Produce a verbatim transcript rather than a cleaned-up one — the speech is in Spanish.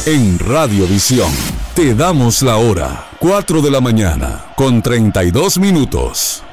En Radiovisión te damos la hora, cuatro de la mañana, con treinta y dos minutos.